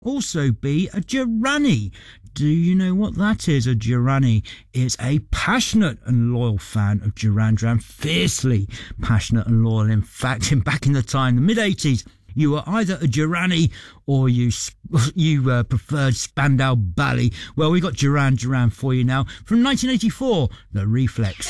also be a Durrani. Do you know what that is? A Durrani is a passionate and loyal fan of Duran Duran, fiercely passionate and loyal. In fact, back in the time, the mid-80s, you were either a Durrani or you preferred Spandau Ballet. Well, we got Duran Duran for you now from 1984, The Reflex.